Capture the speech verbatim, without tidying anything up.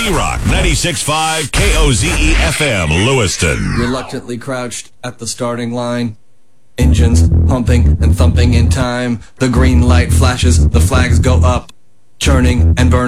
Z-Rock ninety-six point five K O Z E F M, Lewiston. Reluctantly crouched at the starting line. Engines pumping and thumping in time. The green light flashes, the flags go up, churning and burning.